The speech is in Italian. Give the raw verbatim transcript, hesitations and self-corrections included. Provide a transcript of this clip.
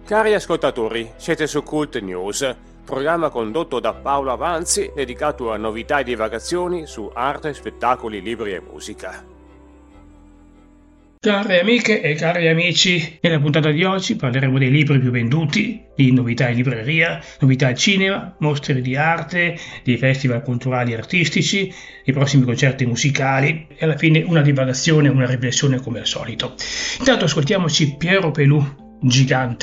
Cari ascoltatori, siete su Cult News, programma condotto da Paolo Avanzi dedicato a novità e divagazioni su arte, spettacoli, libri e musica. Care amiche e cari amici, nella puntata di oggi parleremo dei libri più venduti, di novità in libreria, novità al cinema, mostre di arte, di festival culturali e artistici, i prossimi concerti musicali e alla fine una divagazione, una riflessione come al solito. Intanto ascoltiamoci Piero Pelù, Gigante.